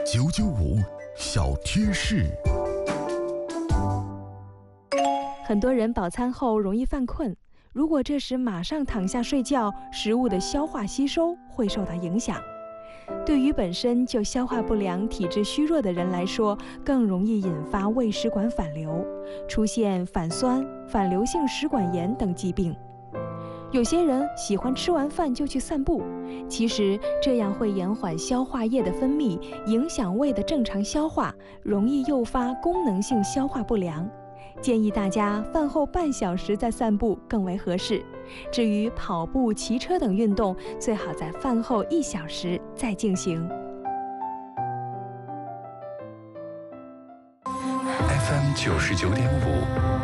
995小贴士。 很多人饱餐后容易犯困，如果这时马上躺下睡觉，食物的消化吸收会受到影响。对于本身就消化不良、体质虚弱的人来说，更容易引发胃食管反流，出现反酸、反流性食管炎等疾病。有些人喜欢吃完饭就去散步，其实这样会延缓消化液的分泌，影响胃的正常消化，容易诱发功能性消化不良。建议大家饭后半小时再散步更为合适。至于跑步、骑车等运动，最好在饭后1小时再进行。 FM 99.5